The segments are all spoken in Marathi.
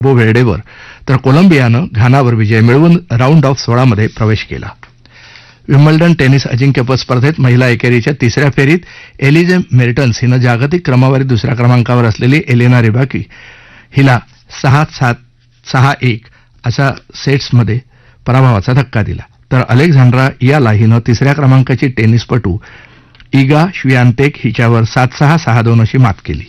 केबो व्हेर्डेवर तर कोलंबियानं घानावर विजय मिळवून राऊंड ऑफ 16 मध्ये प्रवेश केला. विम्बल्डन टेनिस अजिंक्यपद स्पर्धेत महिला एकेरीच्या तिसऱ्या फेरीत एलिजे मेर्टन्स हिनं जागतिक क्रमवारीत दुसऱ्या क्रमांकावर असलेली एलेना रिबाकी हिला 6-7, 6-1 अशा सेट्समध्ये पराभवाचा धक्का दिला. तर अलेक्झांड्रा याला हिनं तिसऱ्या क्रमांकाची टेनिसपटू इगा श्वियान्तेक हिच्यावर 7-6, 6-2 अशी मात केली.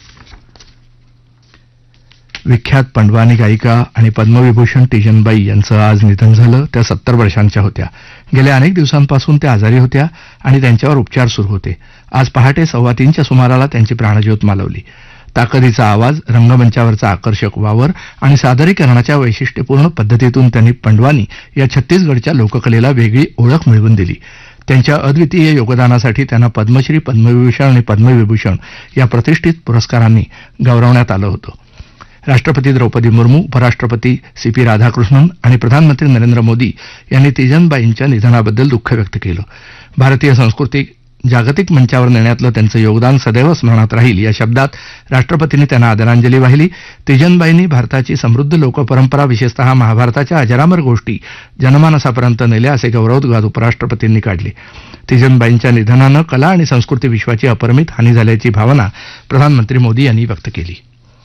विख्यात पंडवानी गायिका आणि पद्मविभूषण तीजनबाई यांचं आज निधन झालं. त्या 70 वर्षांच्या होत्या. गेल्या अनेक दिवसांपासून त्या आजारी होत्या आणि त्यांच्यावर उपचार सुरू होते. आज पहाटे 2:15च्या सुमाराला त्यांची प्राणज्योत मालवली. ताकदीचा आवाज, रंगमंचावरचा आकर्षक वावर आणि सादरीकरणाच्या वैशिष्ट्यपूर्ण पद्धतीतून त्यांनी पंडवानी या छत्तीसगडच्या लोककलेला वेगळी ओळख मिळवून दिली. त्यांच्या अद्वितीय योगदानासाठी त्यांना पद्मश्री, पद्मविभूषण आणि पद्मविभूषण या प्रतिष्ठित पुरस्कारांनी गौरवण्यात आलं होतं. राष्ट्रपती द्रौपदी मुर्मू, उपराष्ट्रपती CP राधाकृष्णन आणि प्रधानमंत्री नरेंद्र मोदी यांनी तीजनबाईंच्या निधनाबद्दल दुःख व्यक्त केलं. भारतीय संस्कृती जागतिक मंचावर नेण्यातलं त्यांचं योगदान सदैव स्मरणात राहील या शब्दात राष्ट्रपतींनी त्यांना आदरांजली वाहिली. तीजनबाईंनी भारताची समृद्ध लोकपरंपरा, विशेषतः महाभारताच्या अजरामर गोष्टी जनमानसापर्यंत नेल्या असे गौरवोद्गार उपराष्ट्रपतींनी काढले. तीजनबाईंच्या निधनानं कला आणि संस्कृती विश्वाची अपरिमित हानी झाल्याची भावना प्रधानमंत्री मोदी यांनी व्यक्त केली.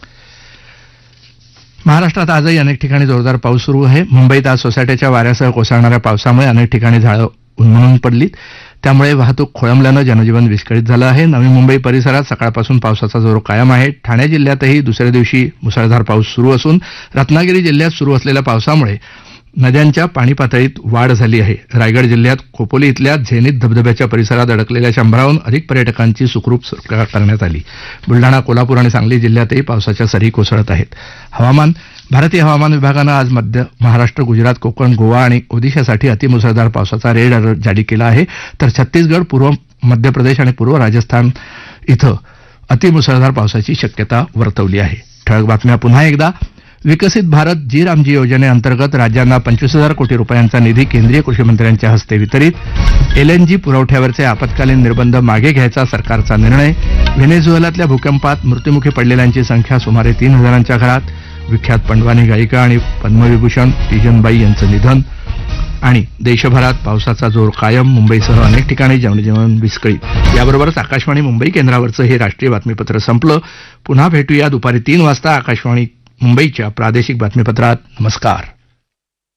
महाराष्ट्रात आजही अनेक ठिकाणी जोरदार पाऊस सुरू आहे. मुंबईत आज सोसाट्याच्या वाऱ्यासह कोसळणाऱ्या पावसामुळे अनेक ठिकाणी झाडं उन्मळून पडलीत. त्यामुळे वाहतूक खोळंबल्यानं जनजीवन विस्कळीत झालं आहे. नवी मुंबई परिसरात सकाळपासून पावसाचा जोर कायम आहे. ठाणे जिल्ह्यातही दुसऱ्या दिवशी मुसळधार पाऊस सुरू असून रत्नागिरी जिल्ह्यात सुरू असलेल्या पावसामुळे नद्यांच्या पाणी पातळीत वाढ झाली आहे. रायगड जिल्ह्यात खोपोली इथल्या झेनित धबधब्याच्या परिसरात अडकलेल्या 100हून अधिक पर्यटकांची सुखरूप सुटका करण्यात आली. बुलढाणा, कोल्हापूर आणि सांगली जिल्ह्यातही पावसाच्या सरी कोसळत आहेत. हवामान. भारतीय हवामान विभागानं आज मध्य महाराष्ट्र, गुजरात, कोकण, गोवा आणि ओदिशासाठी अतिमुसळधार पावसाचा रेड अलर्ट जारी केला आहे. तर छत्तीसगड, पूर्व मध्य प्रदेश आणि पूर्व राजस्थान इथं अतिमुसळधार पावसाची शक्यता वर्तवली आहे. ठळक बातम्या पुन्हा एकदा. विकसित भारत जी रामजी योजनेअंतर्गत राज्यांना 25,000 कोटी रुपयांचा निधी केंद्रीय कृषी मंत्र्यांच्या हस्ते वितरित. LNG पुरवठ्यावरचे आपत्कालीन निर्बंध मागे घ्यायचा सरकारचा निर्णय. व्हेनेझुएलातल्या भूकंपात मृत्युमुखी पडलेल्यांची संख्या सुमारे 3,000च्या घरात. विख्यात पंडवानी गायिका आणि पद्मविभूषण तीजनबाई यांचं निधन. आणि देशभरात पावसाचा जोर कायम. मुंबईसह अनेक ठिकाणी जनजीवन विस्कळीत. याबरोबरच आकाशवाणी मुंबई केंद्रावरचं हे राष्ट्रीय बातमीपत्र संपलं. पुन्हा भेटूया दुपारी 3 वाजता आकाशवाणी मुंबईच्या प्रादेशिक बातमीपत्रात. नमस्कार.